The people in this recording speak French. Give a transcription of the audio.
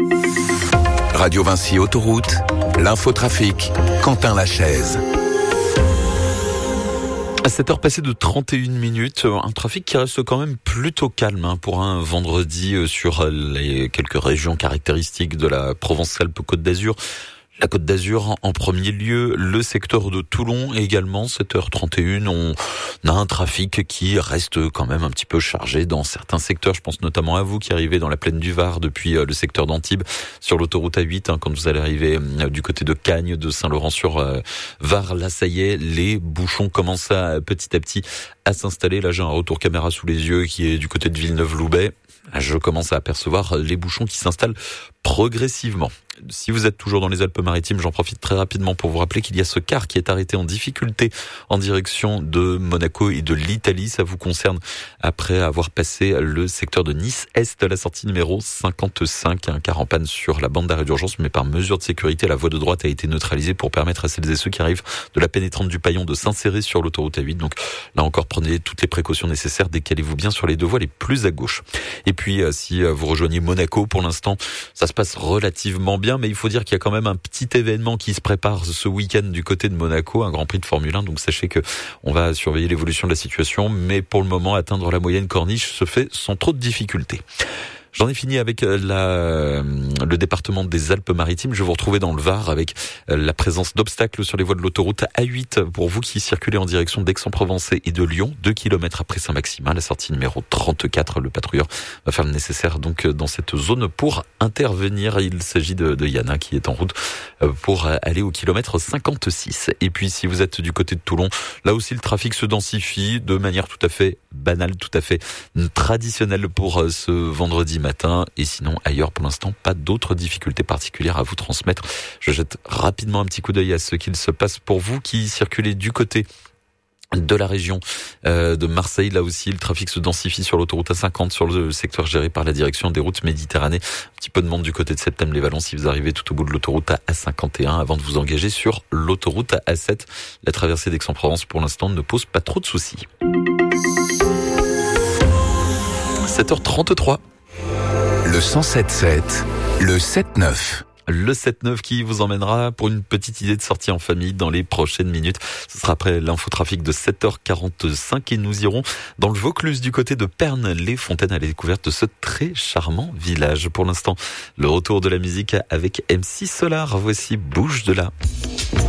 Radio Vinci Autoroute, l'infotrafic, Quentin Lachaise. À 7h passées de 31 minutes, un trafic qui reste quand même plutôt calme pour un vendredi sur les quelques régions caractéristiques de la Provence-Alpes-Côte d'Azur. La Côte d'Azur en premier lieu, le secteur de Toulon également, 7h31, on a un trafic qui reste quand même un petit peu chargé dans certains secteurs. Je pense notamment à vous qui arrivez dans la plaine du Var depuis le secteur d'Antibes sur l'autoroute A8, quand vous allez arriver du côté de Cagnes, de Saint-Laurent-sur-Var. Là, ça y est, les bouchons commencent petit à petit à s'installer. Là, j'ai un retour caméra sous les yeux qui est du côté de Villeneuve-Loubet. Je commence à apercevoir les bouchons qui s'installent progressivement. Si vous êtes toujours dans les Alpes-Maritimes, j'en profite très rapidement pour vous rappeler qu'il y a ce car qui est arrêté en difficulté en direction de Monaco et de l'Italie. Ça vous concerne après avoir passé le secteur de Nice-Est, la sortie numéro 55. Un car en panne sur la bande d'arrêt d'urgence, mais par mesure de sécurité, la voie de droite a été neutralisée pour permettre à celles et ceux qui arrivent de la pénétrante du Paillon de s'insérer sur l'autoroute A8. Donc là encore, prenez toutes les précautions nécessaires, décalez-vous bien sur les deux voies les plus à gauche. Et puis, si vous rejoignez Monaco, pour l'instant, ça se passe relativement bien, mais il faut dire qu'il y a quand même un petit événement qui se prépare ce week-end du côté de Monaco, un Grand Prix de Formule 1, donc sachez que on va surveiller l'évolution de la situation, mais pour le moment, atteindre la moyenne corniche se fait sans trop de difficultés. J'en ai fini avec le département des Alpes-Maritimes. Je vais vous retrouver dans le Var avec la présence d'obstacles sur les voies de l'autoroute A8 pour vous qui circulez en direction d'Aix-en-Provence et de Lyon, 2 km après Saint-Maximin, la sortie numéro 34. Le patrouilleur va faire le nécessaire donc dans cette zone pour intervenir. Il s'agit de Yana qui est en route pour aller au kilomètre 56. Et puis si vous êtes du côté de Toulon, là aussi le trafic se densifie de manière tout à fait banale, tout à fait traditionnelle pour ce vendredi matin, et sinon ailleurs pour l'instant pas d'autres difficultés particulières à vous transmettre. Je jette rapidement un petit coup d'œil à ce qu'il se passe pour vous qui circulez du côté de la région de Marseille. Là aussi le trafic se densifie sur l'autoroute A50, sur le secteur géré par la direction des routes Méditerranée. Un petit peu de monde du côté de Septem-les-Vallons si vous arrivez tout au bout de l'autoroute A51 avant de vous engager sur l'autoroute A7. La traversée d'Aix-en-Provence pour l'instant ne pose pas trop de soucis. 7h33. Le 107.7, le 7-9. Le 7-9 qui vous emmènera pour une petite idée de sortie en famille dans les prochaines minutes. Ce sera après l'infotrafic de 7h45 et nous irons dans le Vaucluse du côté de Pernes-les-Fontaines à la découverte de ce très charmant village. Pour l'instant, le retour de la musique avec MC Solar. Voici Bouge de là.